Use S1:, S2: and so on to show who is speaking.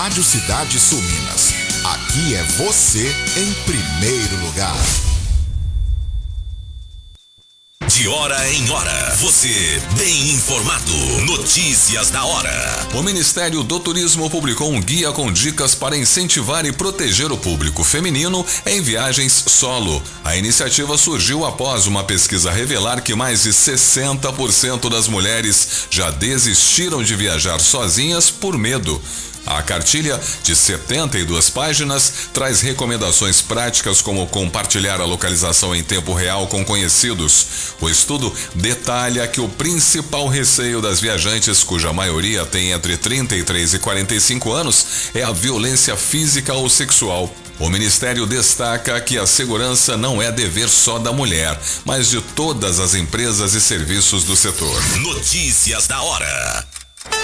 S1: Rádio Cidade Sul Minas. Aqui é você em primeiro lugar.
S2: De hora em hora, você bem informado. Notícias da hora.
S3: O Ministério do Turismo publicou um guia com dicas para incentivar e proteger o público feminino em viagens solo. A iniciativa surgiu após uma pesquisa revelar que mais de 60% das mulheres já desistiram de viajar sozinhas por medo. A cartilha, de 72 páginas, traz recomendações práticas como compartilhar a localização em tempo real com conhecidos. O estudo detalha que o principal receio das viajantes, cuja maioria tem entre 33 e 45 anos, é a violência física ou sexual. O Ministério destaca que a segurança não é dever só da mulher, mas de todas as empresas e serviços do setor.
S2: Notícias da hora.